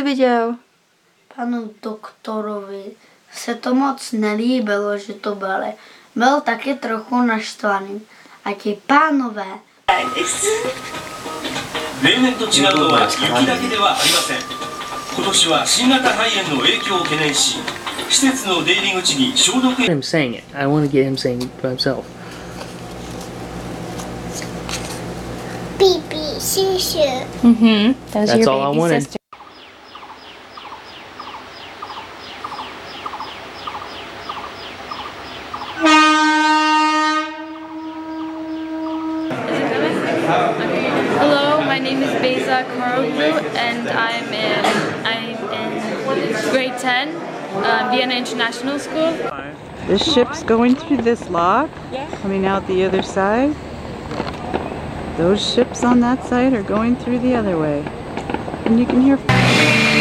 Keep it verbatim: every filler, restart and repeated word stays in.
viděl? Panu doktorovi se to moc nelíbilo, že to byli. Byl taky trochu naštvaný. A ti pánové... 例年と違うのは雪だけではありません。今年は新型肺炎の影響を懸念し、施設の出入り口に消毒。 Him saying it. I want to get him saying it by himself. Baby sister. Mhm. That's, That's your all I baby wanted. sister. Hello, my name is Beza Karoglu, and I'm in I'm in grade ten, uh, Vienna International School. The ship's going through this lock, coming out the other side. Those ships on that side are going through the other way. And you can hear